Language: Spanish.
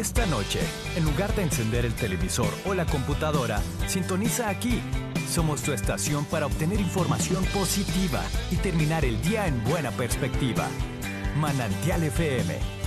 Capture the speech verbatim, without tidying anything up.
Esta noche, en lugar de encender el televisor o la computadora, sintoniza aquí. Somos tu estación para obtener información positiva y terminar el día en buena perspectiva. Manantial F M